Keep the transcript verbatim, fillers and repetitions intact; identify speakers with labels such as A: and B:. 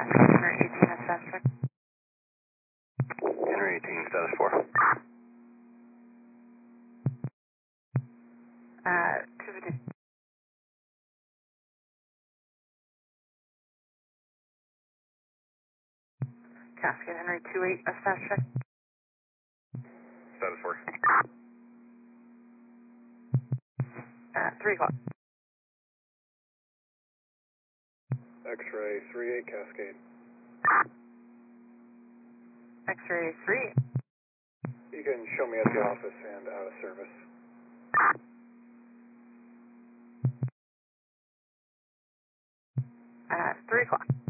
A: Henry eighteen, a status check.
B: Henry eighteen, status four.
A: Uh, two fifty. Cascade Henry two eight, a status check.
B: Status four.
A: Uh, three o'clock.
C: X-ray three eight Cascade.
A: X-ray three.
C: You can show me at the office and out of service.
A: Uh, three o'clock.